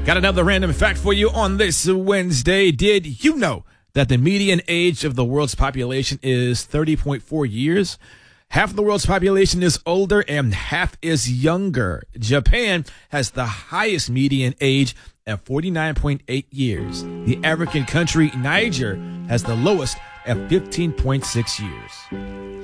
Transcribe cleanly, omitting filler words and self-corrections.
Got another random fact for you on this Wednesday. Did you know that the median age of the world's population is 30.4 years? Half of the world's population is older and half is younger. Japan has the highest median age at 49.8 years. The African country Niger has the lowest at 15.6 years.